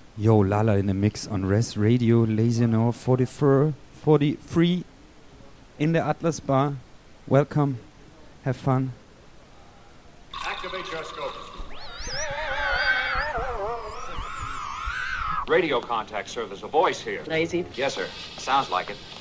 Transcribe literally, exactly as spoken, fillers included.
Yo, Lala in the mix on Res Radio, Lazy Noir forty-four, forty-three in the Atlas Bar. Welcome, have fun. Activate your scopes. Radio contact, sir. There's a voice here. Lazy. Yes, sir. Sounds like it.